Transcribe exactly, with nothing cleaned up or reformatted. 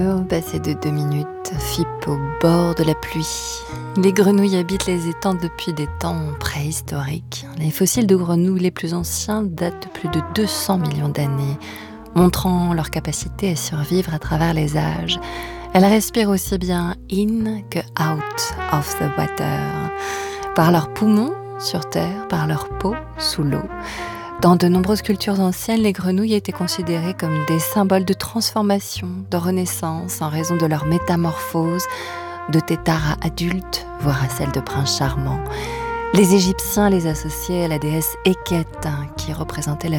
Passé de deux minutes, F I P au bord de la pluie. Les grenouilles habitent les étangs depuis des temps préhistoriques. Les fossiles de grenouilles les plus anciens datent de plus de deux cents millions d'années, montrant leur capacité à survivre à travers les âges. Elles respirent aussi bien in que out of the water, par leurs poumons sur terre, par leur peau sous l'eau. Dans de nombreuses cultures anciennes, les grenouilles étaient considérées comme des symboles de transformation, de renaissance, en raison de leur métamorphose, de têtards à adultes, voire à celle de princes charmants. Les Égyptiens les associaient à la déesse Héket, qui représentait la